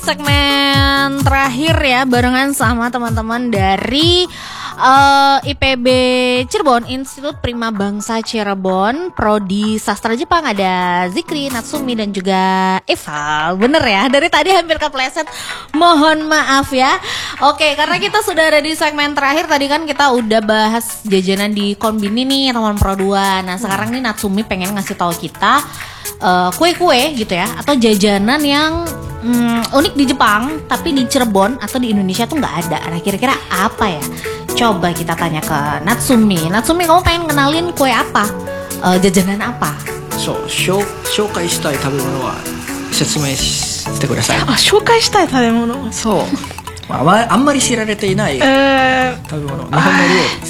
Segmen terakhir ya, barengan sama teman-teman dari IPB Cirebon, Institut Prima Bangsa Cirebon, Prodi Sastra Jepang. Ada Zikri, Natsumi, dan juga Eva. Bener ya, dari tadi hampir kepleset, mohon maaf ya. Oke, karena kita sudah ada di segmen terakhir. Tadi kan kita udah bahas jajanan di Konbini nih, teman Pro 2. Nah sekarang nih Natsumi pengen ngasih tahu kita kue-kue gitu ya, atau jajanan yang unik di Jepang tapi di Cirebon atau di Indonesia tuh nggak ada. Nah kira-kira apa ya? Coba kita tanya ke Natsumi. Natsumi, kamu pengen kenalin kue apa? Jajanan apa? 紹介したい食べ物は説明してください。 紹介したい食べ物。 そう、あんまり知られていない食べ物、日本の料理です。